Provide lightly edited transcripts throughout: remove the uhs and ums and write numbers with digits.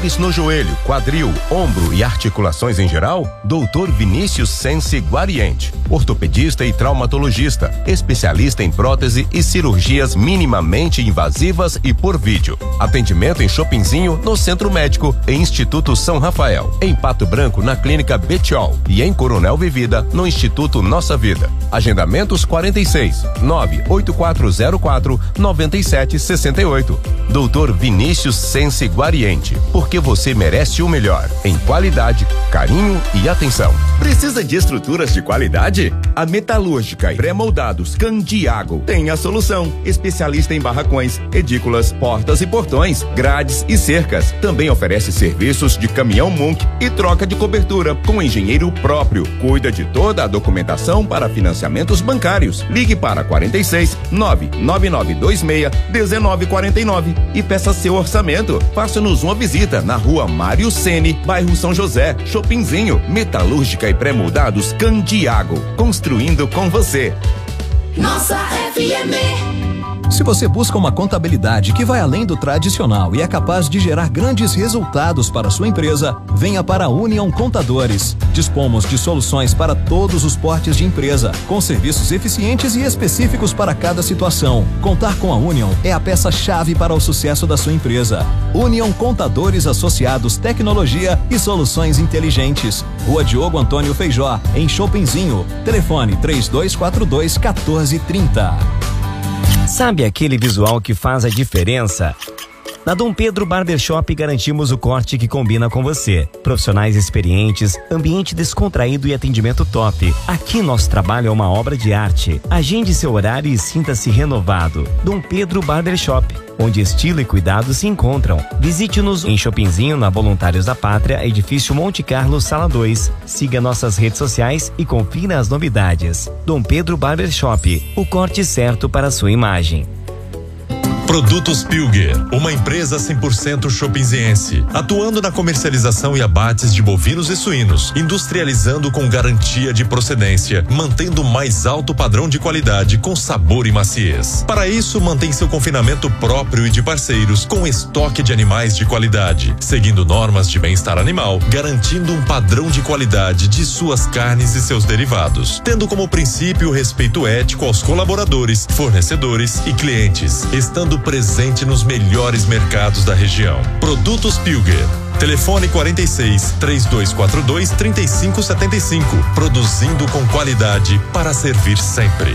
Dores no joelho, quadril, ombro e articulações em geral? Dr. Vinícius Sense Guariente, ortopedista e traumatologista, especialista em prótese e cirurgias minimamente invasivas e por vídeo. Atendimento em Chopinzinho, no Centro Médico e Instituto São Rafael. Em Pato Branco, na Clínica Betiol e em Coronel Vivida, no Instituto Nossa Vida. Agendamentos 46 98404 9768. Dr. Vinícius Sense Guariente, porque você merece o melhor em qualidade, carinho e atenção. Precisa de estruturas de qualidade? A Metalúrgica e Pré-Moldados Candiago tem a solução. Especialista em barracões, edículas, portas e portões, grades e cercas. Também oferece serviços de caminhão Munk e troca de cobertura com engenheiro próprio. Cuida de toda a documentação para financiamentos bancários. Ligue para 46 99926 1949 e peça seu orçamento. Faça-nos uma visita na Rua Mário Cene, bairro São José, Chopinzinho. Metalúrgica e Pré-Moldados Candiago, construindo com você. Nossa FM. Se você busca uma contabilidade que vai além do tradicional e é capaz de gerar grandes resultados para a sua empresa, venha para a Union Contadores. Dispomos de soluções para todos os portes de empresa, com serviços eficientes e específicos para cada situação. Contar com a Union é a peça-chave para o sucesso da sua empresa. Union Contadores Associados, Tecnologia e Soluções Inteligentes. Rua Diogo Antônio Feijó, em Chopinzinho. Telefone 3242-1430. Sabe aquele visual que faz a diferença? Na Dom Pedro Barbershop garantimos o corte que combina com você. Profissionais experientes, ambiente descontraído e atendimento top. Aqui nosso trabalho é uma obra de arte. Agende seu horário e sinta-se renovado. Dom Pedro Barbershop, onde estilo e cuidado se encontram. Visite-nos em Chopinzinho, na Voluntários da Pátria, edifício Monte Carlo, sala 2. Siga nossas redes sociais e confira as novidades. Dom Pedro Barbershop, o corte certo para a sua imagem. Produtos Pilger, uma empresa 100% chopinziense, atuando na comercialização e abates de bovinos e suínos, industrializando com garantia de procedência, mantendo o mais alto padrão de qualidade com sabor e maciez. Para isso, mantém seu confinamento próprio e de parceiros, com estoque de animais de qualidade, seguindo normas de bem-estar animal, garantindo um padrão de qualidade de suas carnes e seus derivados, tendo como princípio o respeito ético aos colaboradores, fornecedores e clientes, estando presente nos melhores mercados da região. Produtos Pilger. Telefone 46 3242 3575. Produzindo com qualidade para servir sempre.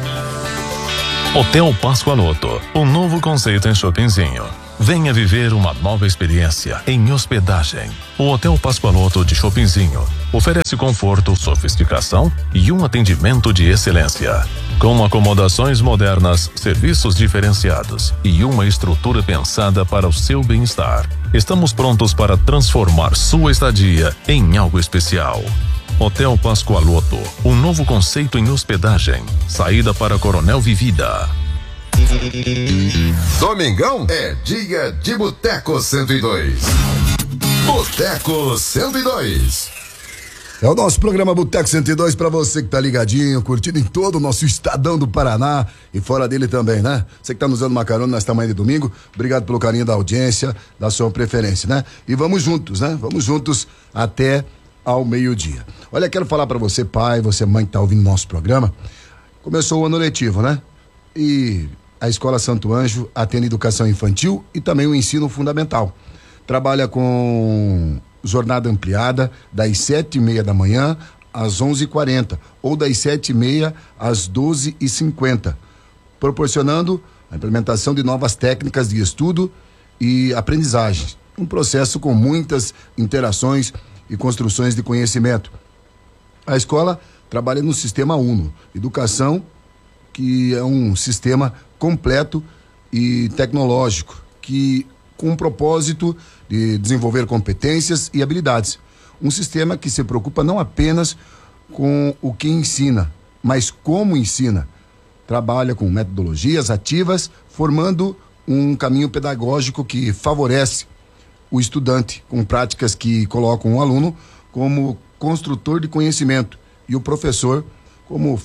Hotel Pascoaloto, um novo conceito em Chopinzinho. Venha viver uma nova experiência em hospedagem. O Hotel Pascoaloto de Chopinzinho oferece conforto, sofisticação e um atendimento de excelência. Com acomodações modernas, serviços diferenciados e uma estrutura pensada para o seu bem-estar. Estamos prontos para transformar sua estadia em algo especial. Hotel Pascoaloto, um novo conceito em hospedagem. Saída para Coronel Vivida. Domingão é dia de Boteco 102. Boteco 102. É o nosso programa Boteco 102 para você que tá ligadinho, curtindo em todo o nosso estadão do Paraná e fora dele também, né? Você que tá nos dando uma carona nesta manhã de domingo, obrigado pelo carinho da audiência, da sua preferência, né? E vamos juntos, né? Vamos juntos até ao meio-dia. Olha, quero falar para você, pai, você mãe que tá ouvindo nosso programa. Começou o ano letivo, né? E a Escola Santo Anjo atende educação infantil e também o ensino fundamental. Trabalha com jornada ampliada das 7:30 da manhã às 11:40 ou das 7:30 às 12:50, proporcionando a implementação de novas técnicas de estudo e aprendizagem. Um processo com muitas interações e construções de conhecimento. A escola trabalha no sistema UNO, educação, que é um sistema completo e tecnológico, que com o propósito de desenvolver competências e habilidades. Um sistema que se preocupa não apenas com o que ensina, mas como ensina. Trabalha com metodologias ativas, formando um caminho pedagógico que favorece o estudante, com práticas que colocam o aluno como construtor de conhecimento e o professor como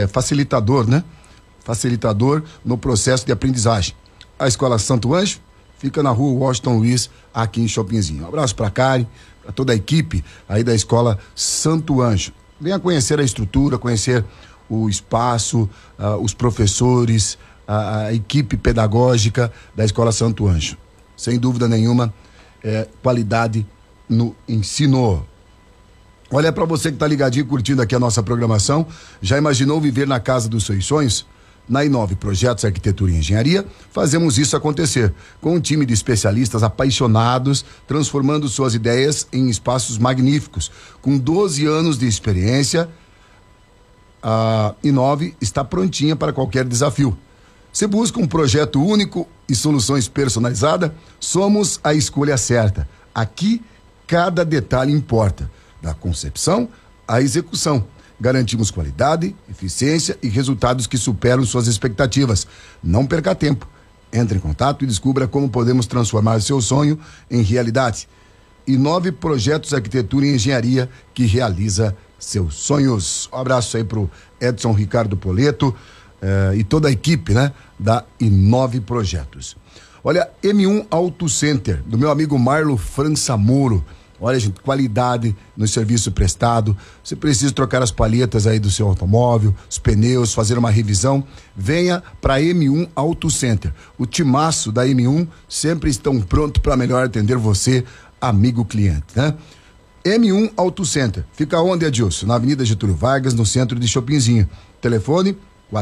facilitador, né? Facilitador no processo de aprendizagem. A Escola Santo Anjo fica na rua Washington Luiz, aqui em Chopinzinho. Um abraço pra Karen, pra toda a equipe aí da Escola Santo Anjo. Venha conhecer a estrutura, conhecer o espaço, os professores, a equipe pedagógica da Escola Santo Anjo. Sem dúvida nenhuma, qualidade no ensino. Olha, para você que tá ligadinho, curtindo aqui a nossa programação, já imaginou viver na casa dos seus sonhos? Na Inove Projetos Arquitetura e Engenharia, fazemos isso acontecer, com um time de especialistas apaixonados, transformando suas ideias em espaços magníficos. Com 12 anos de experiência, a Inove está prontinha para qualquer desafio. Se busca um projeto único e soluções personalizadas, somos a escolha certa. Aqui, cada detalhe importa, da concepção à execução. Garantimos qualidade, eficiência e resultados que superam suas expectativas. Não perca tempo. Entre em contato e descubra como podemos transformar seu sonho em realidade. Inove Projetos Arquitetura e Engenharia, que realiza seus sonhos. Um abraço aí pro Edson Ricardo Poleto e toda a equipe, né, da Inove Projetos. Olha, M1 Auto Center, do meu amigo Marlo França Moro. Olha, gente, qualidade no serviço prestado. Você precisa trocar as palhetas aí do seu automóvel, os pneus, fazer uma revisão, venha para M1 Auto Center. O timaço da M1 sempre estão prontos para melhor atender você, amigo cliente, né? M1 Auto Center. Fica onde, Adilson? Na Avenida Getúlio Vargas, no centro de Chopinzinho. Telefone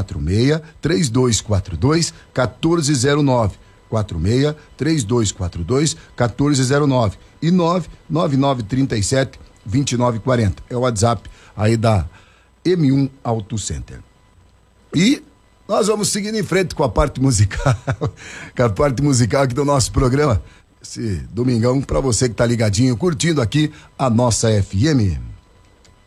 46-3242-1409. 46-3242-1409 e 99937-2940. É o WhatsApp aí da M1 Auto Center. E nós vamos seguindo em frente com a parte musical, aqui do nosso programa. Esse domingão para você que tá ligadinho, curtindo aqui a nossa FM.